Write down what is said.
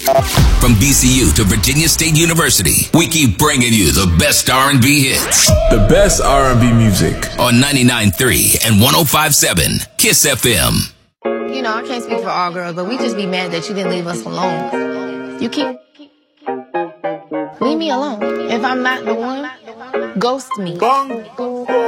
From VCU to Virginia State University, we keep bringing you the best R&B hits. The best R&B music. On 99.3 and 105.7 KISS FM. You know, I can't speak for all girls, but we just be mad that you didn't leave us alone. You keep... Leave me alone. If I'm not the one, ghost me.